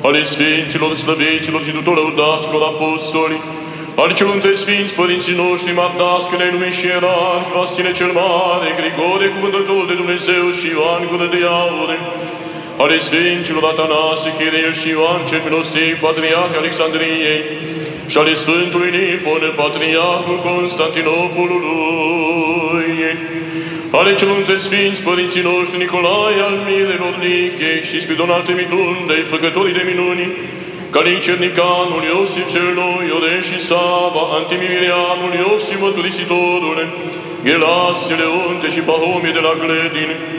ale Sfinților, slăviților și tuturor lăudaților apostoli, ale celor între Sfinți părinții noștri, Mardascăle, numii și ierarhi, Vasile cel Mare, Grigore, cuvântător de Dumnezeu și Ioan, gură de aur, ale Sfinților Atanase, Chiril și Ioan, cel milostiv, Patriarh Alexandriei, și ale Sfântului Nifon, Patriarhul Constantinopolului, ale celor între Sfinți părinții noștri, Nicolae, al Mirelor Lichei și Spridonate Mitundei, făcătorii de minuni, Calic Cernicanul, Iosif cel Nou, Ioreș și Sava, Antimirianul, Iosif Mărturisitorul, Gelasie, Leonte și Pahomie de la Gledin,